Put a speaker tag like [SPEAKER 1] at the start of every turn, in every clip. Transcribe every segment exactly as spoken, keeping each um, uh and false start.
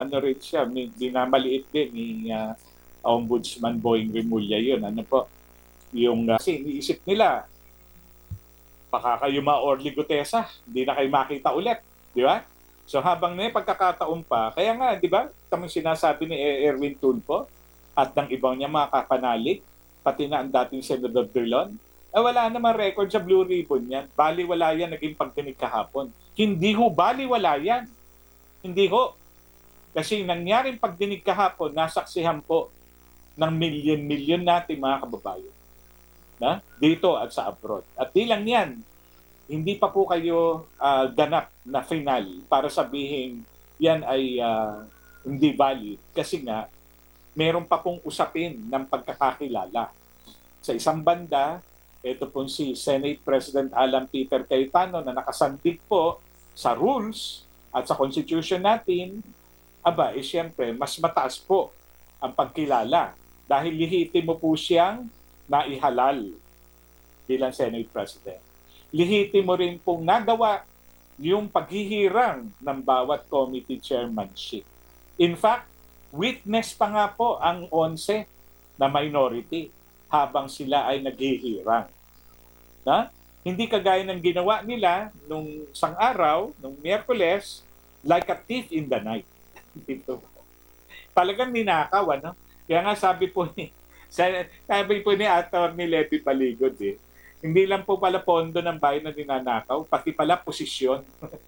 [SPEAKER 1] ano rin siya, may dinamaliit din ni uh, Ombudsman Boying Remulla yun. Ano po, yung uh, kasi iniisip nila, baka kayo ma-Orly Gutesa, hindi na kayo makita ulit, di ba? So habang may pagkakataon pa, kaya nga, di ba, kaming sinasabi ni Erwin Tulfo at ng ibang niya mga kapanalig, pati na ang dating Senador Drilon, eh, wala naman record sa Blue Ribbon yan. Baliwala yan naging pagdinig kahapon. Hindi ho, baliwala yan. Hindi ho. Kasi nangyaring pagdinig kahapon, nasaksihan po ng milyon-milyon natin mga kababayan. Na? Dito at sa abroad. At di lang yan, hindi pa po kayo uh, ganap na final para sabihin yan ay uh, hindi valid. Kasi nga, meron pa pong usapin ng pagkakakilala. Sa isang banda, ito po si Senate President Alan Peter Cayetano na nakasandig po sa rules at sa Constitution natin, aba, eh siyempre, mas mataas po ang pagkilala dahil lihitimo po siyang naihalal bilang Senate President. Lihitimo rin pong nagawa yung paghihirang ng bawat committee chairmanship. In fact, witness pa nga po ang onse na minority habang sila ay naghihirang. Na? Hindi kagaya ng ginawa nila nung isang araw, nung Miyerkules, like a thief in the night. Ito. Talagang ninakaw, ano? Kaya nga sabi po ni sabi po ni Atty. Levy Paligod, eh, hindi lang po pala pondo ng bayan na ninanakaw, pati pala posisyon.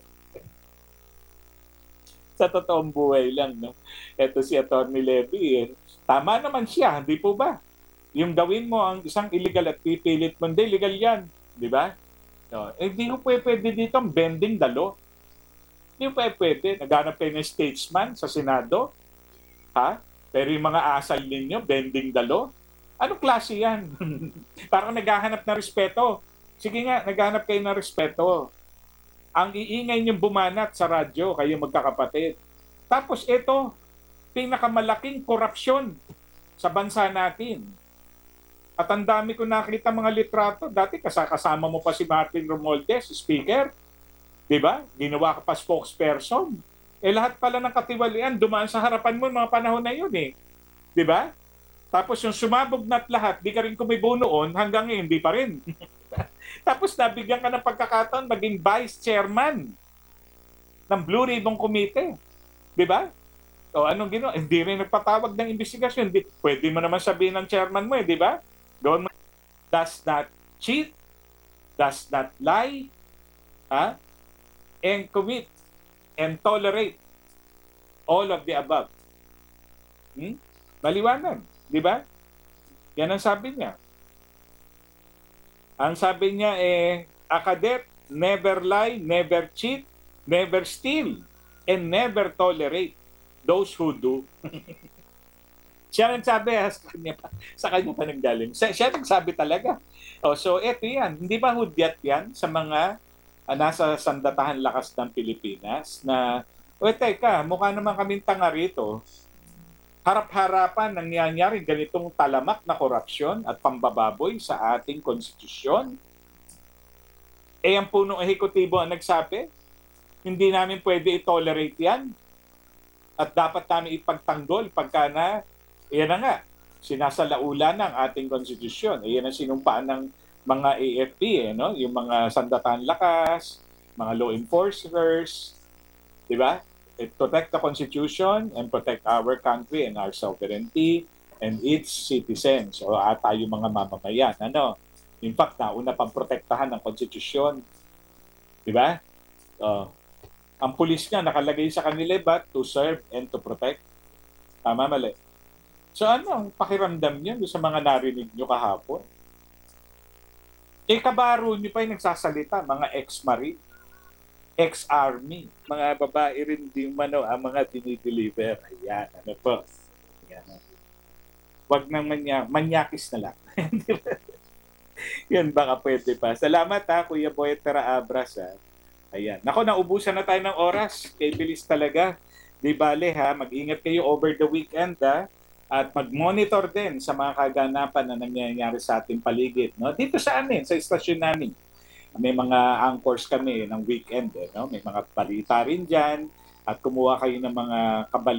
[SPEAKER 1] Sa totoong buhay lang, no? Ito si Atty. Levy, eh, tama naman siya, hindi po ba? Yung gawin mo ang isang illegal at pipilit mo, hindi, illegal yan. Di ba? No. Eh, di ko pwede dito ang bending the law. Di ko pwede. Naghanap kayo ng statesman sa Senado. Ha? Pero yung mga asal ninyo, bending the law. Anong klase yan? Parang naghahanap ng respeto. Sige nga, naghahanap kayo ng respeto. Ang iingay niyong bumanat sa radyo, kayo magkakapatid. Tapos ito, pinakamalaking korupsyon sa bansa natin. At ang dami ko nakita mga litrato. Dati kasama mo pa si Martin Romualdez, speaker. Diba? Ginawa ka pa spokesperson. Eh lahat pala ng katiwalian, dumaan sa harapan mo mga panahon na yun eh. Diba? Tapos yung sumabog na't lahat, di ka rin kumibo noon, hanggang ngayon, di pa rin. Tapos nabigyan ka ng pagkakataon maging vice chairman ng Blue Ribbon Committee. Diba? O anong ginawa? Hindi rin nagpatawag ng investigasyon. Di, pwede mo naman sabihin ng chairman mo eh, di ba? Doon does not cheat, does not lie, ha? And commit and tolerate all of the above. Hmm? Maliwanag, di ba? Yan ang sabi niya. Ang sabi niya eh, a cadet never lie, never cheat, never steal, and never tolerate those who do. Siya nagsabi ha, sa kanya pa, sa kanya pa nanggaling. Siya, siya nagsabi talaga. Oh, so eto yan. Hindi ba hudyat yan sa mga uh, nasa sandatahan lakas ng Pilipinas na, o teka, mukha naman kaming tanga rito. Harap-harapan nangyayari ganitong talamak na korupsyon at pambababoy sa ating konstitusyon. Eh ang punong ehekutibo ang nagsabi, hindi namin pwede i-tolerate yan. At dapat namin ipagtanggol pagka na, yan na nga, sinasalaula ng ating konstitusyon. Yan ang sinumpaan ng mga A F P, eh, no? Yung mga sandatahan lakas, mga law enforcers, di ba? It protect the Constitution and protect our country and our sovereignty and its citizens o at tayo mga mamamayan. Ano? In fact, nauna pang protektahan ng Constitution. Di ba? Uh, ang pulis nga nakalagay sa kanila ba to serve and to protect. Tama, mali. So ano ang pakiramdam niyo sa mga narinig niyo kahapon? Eh, kabaro niyo pa yung nagsasalita, mga ex-marine, ex-army, mga babae rin din mano ang mga dinideliver. Ayan, ano po. Ayan. Huwag nang manya, manyakis na lang. Yan, baka pwede pa. Salamat ha, Kuya Boyet Tara Abras ha. Ayan. Nako, naubusan na tayo ng oras. Kay bilis talaga. Di bale ha, mag-ingat kayo over the weekend ha. At mag-monitor din sa mga kaganapan na nangyayari sa ating paligid. No? Dito sa amin, sa istasyon namin. May mga anchors kami ng weekend. Eh, no? May mga balita rin dyan. At kumuha kayo ng mga kabalitaan.